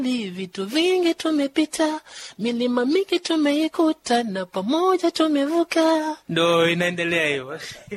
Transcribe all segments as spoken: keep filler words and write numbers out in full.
Vitu vingi tumepita, milima mingi tumeikuta, na pamoja tumevuka. Ndo inaendelea hiyo.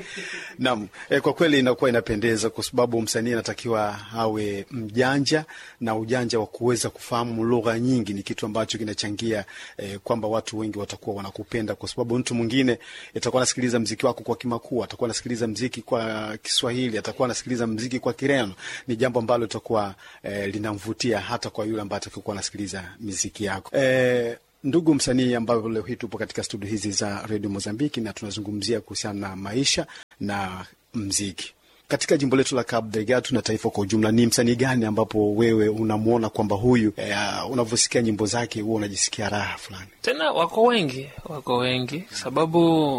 Naam, eh, kwa kweli inakuwa inapendeza kwa sababu msanii anatakiwa awe mjanja, na ujanja wa kuweza kufahamu lugha nyingi ni kitu ambacho kinachangia eh, kwamba watu wengi watakuwa wanakupenda, kwa sababu mtu mwingine atakuwa anasikiliza muziki wako kwa Kimakua, atakuwa anasikiliza muziki kwa Kiswahili, atakuwa anasikiliza muziki kwa Kireno. Ni jambo ambalo litakuwa eh, linamvutia hata kwa yule ambaye atakuwa anasikiliza muziki yako. Eh, ndugu msanii ambaye leo hii tupo katika studio hizi za Radio Mozambiki na tunazungumzia kuhusiana na maisha na muziki. Katika jimbo letu la Cabo Delgado na taifa kwa ujumla, ni msanii gani ambapo wewe unamuona kwamba huyu eh, unavyosikia nyimbo zake huwa unajisikia raha fulani? Tena wako wengi, wako wengi sababu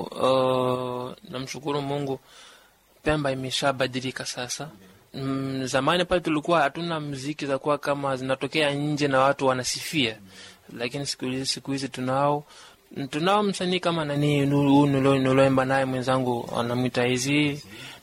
uh, namshukuru Mungu Pemba imeshabadilika sasa. Mm, zamani pale tulikuwa hatuna muziki za kuwa kama zinatokea nje na watu wanasifia, lakini siku hizi siku hizi tunao tunao msanii kama nani nulo nuloemba naye mwenzangu anamuita hizi,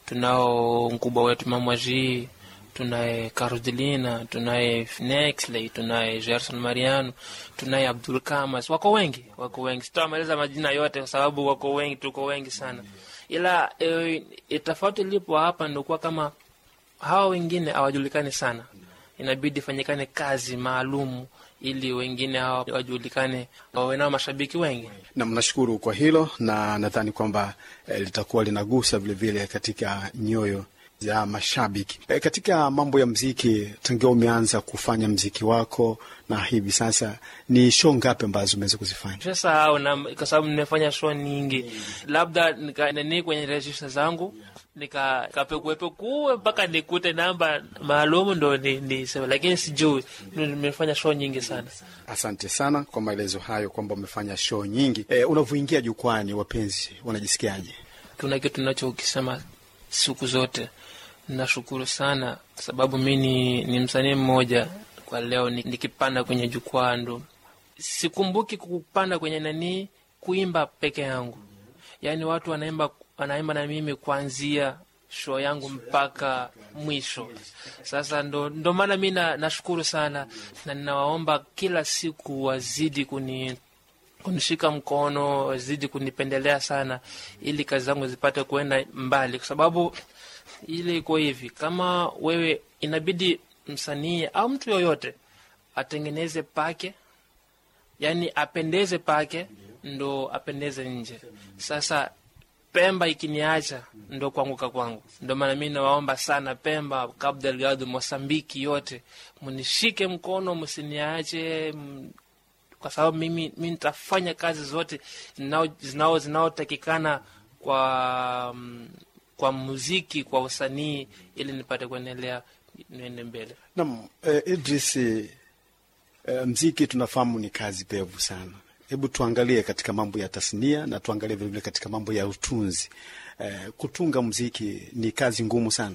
tunao mkubwa wetu Mamwaji, tunaye Carodelina, tunaye Nexley, tunaye Gerson Mariano, tunaye Abdul Kamas. Wako wengi, wako wengi. Sitawaeleza majina yote kwa sababu wako wengi, tuko wengi sana. Ila e, tofauti lipo hapa ndio kwa kama hawa wengine hawajulikani sana. Inabidi fanyikane kazi maalum ili wengine hawa wajulikane, wawe nao mashabiki wengi. Na mnashukuru kwa hilo, na nadhani kwamba eh, litakuwa linagusa vile vile katika nyoyo za mashabiki. Eh, katika mambo ya muziki, tangia umeanza kufanya muziki wako na hivi sasa, ni show ngapi ambazo umeweza kuzifanya? Sasa au na kwa sababu nimefanya show nyingi, labda nikaendelea kwenye register zangu nika kapekuepe kuwe mpaka nikute namba maalum ndo ni, ni sema, lakini sijui. Nimefanya show nyingi sana. Asante sana kwa maelezo hayo kwamba umefanya show nyingi. E, unavyoingia jukwani wapenzi wanajisikiaje? Tuna kitu tunachokisema siku zote. Nashukuru sana sababu mimi ni, ni msanii mmoja kwa leo nikipanda kwenye jukwaa, ndo sikumbuki kupanda kwenye nani kuimba peke yangu. Yaani watu wanaimba wanaimba na mimi kuanzia show yangu mpaka mwisho. Sasa ndo ndo maana mimi nashukuru sana, na ninawaomba kila siku wazidi kuni kunishika mkono, wazidi kunipendelea sana ili kazi zangu zipate kuenda mbali, kwa sababu ile iko hivi, kama wewe inabidi msanii au mtu yoyote atengeneze pake, yani apendeze pake ndo apendeze nje. Sasa Pemba ikiniacha ndo kuanguka kwangu. Ndo maana mimi nawaomba sana Pemba, Cabo Delgado, Mozambiki yote, mnishike mkono, msiniache, kwa sababu mimi mimi nitafanya kazi zote zinao zinao zinaotakikana kwa kwa muziki, kwa usanii, ili nipate kuendelea niende mbele. Naam, eh, Idris, eh, muziki tunafahamu ni kazi pevu sana. Hebu tuangalie katika mambo ya tasnia na tuangalie vile vile katika mambo ya utunzi. Eh, kutunga muziki ni kazi ngumu sana.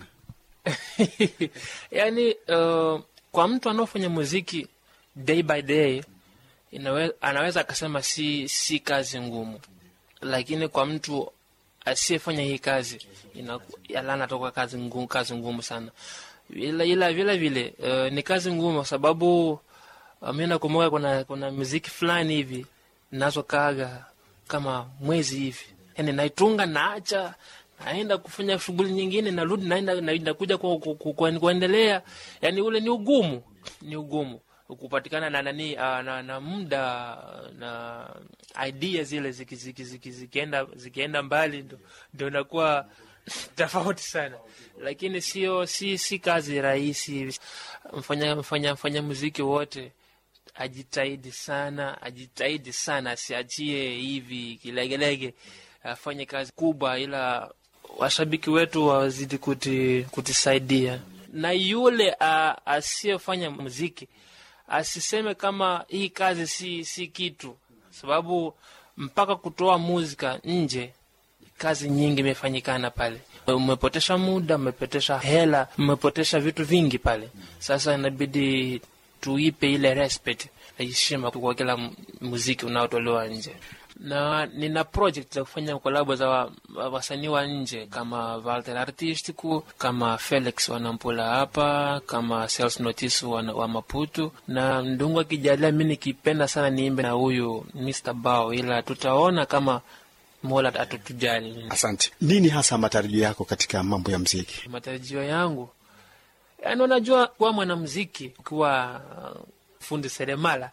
Yaani uh, kwa mtu anayefanya muziki day by day inawe, anaweza akasema si si kazi ngumu, lakini kwa mtu asiyefanya hii kazi inalana toka kazi ngumu, kazi ngumu sana. Ila ila vile vile uh, ni kazi ngumu sababu uh, mimi nakumbuka kuna kuna muziki fulani hivi nazo kaga kama mwezi hivi, yani naitunga naacha, naenda kufanya shughuli nyingine, narudi naenda nakuja kwa kuendelea. Yani ule ni ugumu, ni ugumu kupatikana na nani na, na, na muda na idea zile ziki, ziki, ziki, zikienda zikienda mbali ndo ndio inakuwa tofauti sana, lakini sio si si kazi rahisi. Mfanya mfanya mfanya muziki wote ajitahidi sana, ajitahidi sana, asiachie hivi kilegelege, afanye kazi kubwa, ila washabiki wetu wazidi kuti kutisaidia. Na yule asiyefanya muziki asiseme kama hii kazi si si kitu, sababu mpaka kutoa muzika nje kazi nyingi imefanyikana pale. Umepotesha muda, umepotesha hela, umepotesha vitu vingi pale. Sasa inabidi tuipe ile respect na heshima kwa kila muziki unaotolewa nje. na nina project za kufanya kolabo za wa, wasanii wa nje kama Walter Artistico, kama Felix Wanampula hapa, kama Sales Notice wa, wa Maputo, na ndungu akijalia mimi nikipenda sana niimbe na huyu mister Bao, ila tutaona kama Mola atutujali. Asante. Nini hasa matarajio yako katika mambo ya muziki? Matarajio yangu, yaani unajua kuwa mwanamuziki, kuwa uh, fundi seremala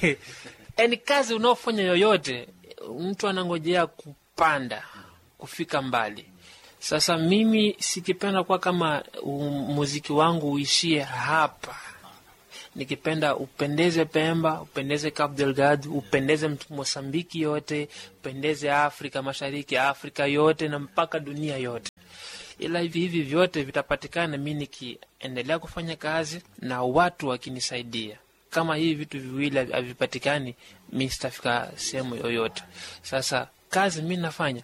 yaani kazi unaofanya yoyote mtu anangojea kupanda, kufika mbali. Sasa mimi sikipenda kwa kama muziki wangu uishie hapa. Nikipenda upendeze Pemba, upendeze Cabo Delgado, upendeze mtu Mosambiki yote, upendeze Afrika Mashariki, Afrika yote na mpaka dunia yote. Ila hivi hivi vyote vitapatikana mimi nikiendelea kufanya kazi na watu wakinisaidia. Kama hivi vitu viwili havipatikani, mimi sitafika sehemu yoyote. Sasa kazi mimi nafanya,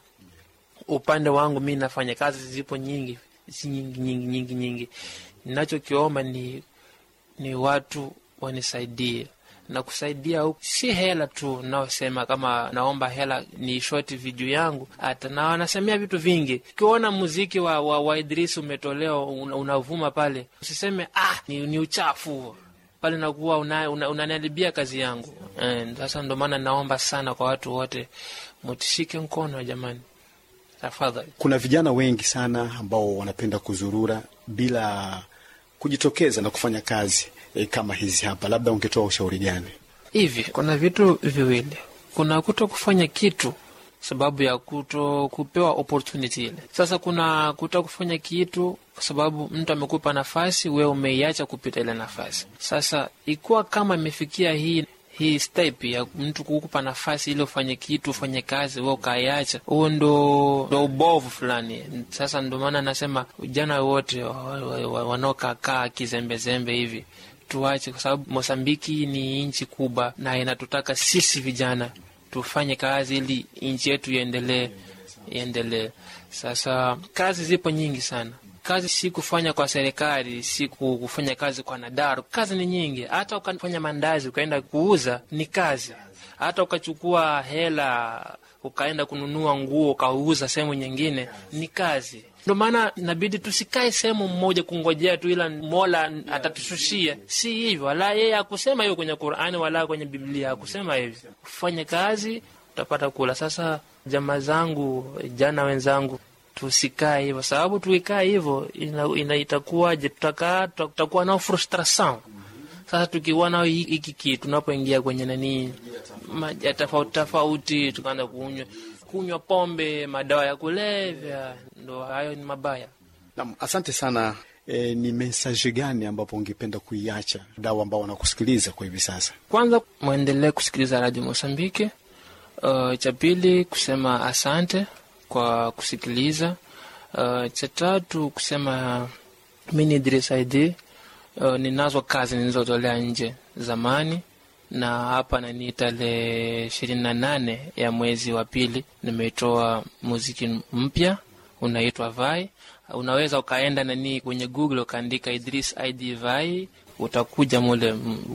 upande wangu mimi nafanya kazi, zipo nyingi, si nyingi nyingi nyingi nyingi. Ninachokiomba ni ni watu wanisaidie, na kusaidia huku si hela tu naosema kama naomba hela ni short video yangu, hata na wanasemea vitu vingi. Ukiona muziki wa, wa, wa Idris umetolewa unavuma pale, usiseme ah ni, ni uchafu pale, nakuwa unaniharibia una, una kazi yangu. Sasa ndo maana naomba sana kwa watu wote mutishike mkono jamani, tafadhali. Kuna vijana wengi sana ambao wanapenda kuzurura bila kujitokeza na kufanya kazi e, kama hizi hapa. Labda ungetoa ushauri gani? Hivi kuna vitu viwili, kuna kuto kufanya kitu sababu ya kuto kupewa opportunity ile. Sasa kuna kuto kufanya kitu kwa sababu mtu amekupa nafasi, wewe umeiacha kupita ile nafasi. Sasa ikuwa kama imefikia hii hii step ya mtu kukupa nafasi ili ufanye kitu, ufanye kazi, wewe ukaiacha, huo ndo ndo ubovu fulani. Sasa ndo maana nasema vijana wote wanaokaa kaa kizembe zembe hivi tuache, kwa sababu Mosambiki ni nchi kubwa na inatutaka sisi vijana tufanye kazi ili nchi yetu iendelee iendelee. Sasa kazi zipo nyingi sana. Kazi si kufanya kwa serikali, si kufanya kazi kwa nadaru. Kazi ni nyingi. Hata ukafanya mandazi ukaenda kuuza ni kazi. Hata ukachukua hela ukaenda kununua nguo ukauza sehemu nyingine ni kazi. Ndio maana inabidi tusikae sehemu mmoja kungojea tu ila Mola atatushushia. Si hivyo. Wala yeye hakusema hiyo kwenye Qur'ani wala kwenye Biblia hakusema hivyo. Ufanye kazi utapata kula. Sasa jamaa zangu, jana wenzangu, tusikae hivyo, sababu tukikaa hivyo ina, ina itakuwaje, tutakaa tutakuwa na frustration. Sasa tukiwa na hiki kitu tunapoingia kwenye nani maji tofauti tofauti, tukaanza kunywa kunywa pombe, madawa ya kulevya, ndo hayo ni mabaya. Naam, asante sana. E, ni message gani ambapo ungependa kuiacha dawa ambao wanakusikiliza kwa hivi sasa? Kwanza muendelee kusikiliza Radio Mosambiki. Uh, cha pili kusema asante kwa kusikiliza. Uh, cha tatu kusema mimi Idris Aidi, uh, ninazo kazi nilizotolea nje zamani, na hapa nani tarehe ishirini na nane ya mwezi wa pili nimetoa muziki mpya unaitwa Vai. Unaweza ukaenda nani kwenye Google ukaandika Idris Aidi Vai, utakuja mule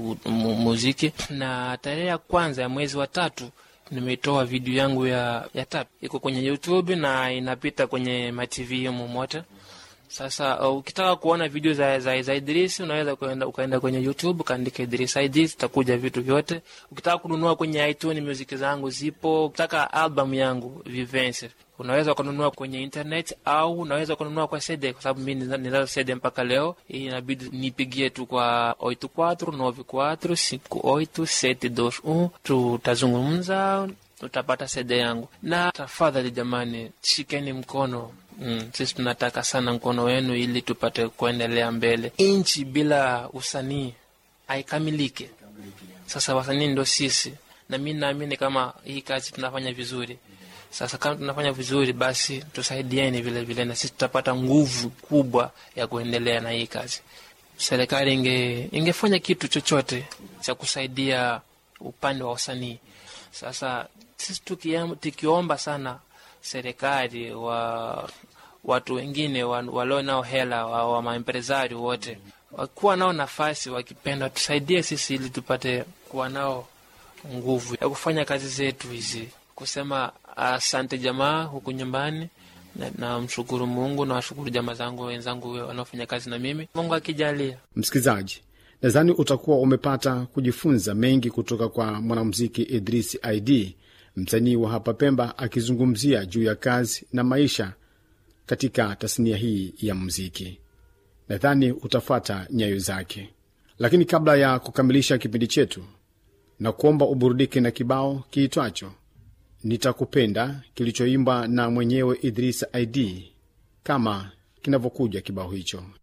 muziki. Na tarehe ya kwanza ya mwezi wa tatu nimetoa video yangu ya ya tap, iko kwenye YouTube na inapita kwenye ma T V momote. Sasa uh, ukitaka kuona video za za, za Idris unaweza kuenda ukaenda kwenye YouTube kaandika Idris Idris, itakuja vitu vyote. Ukitaka kununua kwenye iTunes music zangu zipo. Ukitaka album yangu Vivence unaweza kununua kwenye internet au unaweza kununua kwa C D, kwa sababu mimi ninazo C D mpaka leo. Inabidi nipigie tu kwa oito quatro nove quatro cinco oito sete dois um, tutazungumza, utapata C D yangu. Na tafadhali jamani, shikeni mkono. Mm, sisi tunataka sana mkono wenu ili tupate kuendelea mbele. Inchi bila usanii haikamilike. Sasa wasanii ndio sisi, na mimi naamini kama hii kazi tunafanya vizuri. Sasa kama tunafanya vizuri, basi tusaidieni vile vile, na sisi tutapata nguvu kubwa ya kuendelea na hii kazi. Serikali inge ingefanya kitu chochote cha kusaidia upande wa wasanii. Sasa sisi tukiomba sana serikali wa watu wengine walio nao hela wa, wa maempresari wote wakuwa nao nafasi, wakipenda tusaidie sisi ili tupate kuwa nao nguvu ya kufanya kazi zetu hizi kusema asante jamaa huku nyumbani, na, na mshukuru Mungu na washukuru jamaa zangu wenzangu wanaofanya kazi na mimi, Mungu akijalia. Msikilizaji, nadhani utakuwa umepata kujifunza mengi kutoka kwa mwanamuziki Idris Id, msanii wa hapa Pemba, akizungumzia juu ya kazi na maisha katika tasnia hii ya muziki. Nadhani utafuata nyayo zake. Lakini kabla ya kukamilisha kipindi chetu, na kuomba uburudike na kibao kiitwacho Nitakupenda, kilichoimba na mwenyewe Idris Id, kama kinavyokuja kibao hicho.